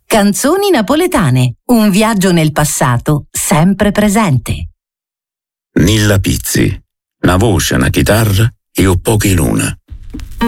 Canzoni napoletane, un viaggio nel passato sempre presente. Nilla Pizzi, una voce, una chitarra e un po' che luna.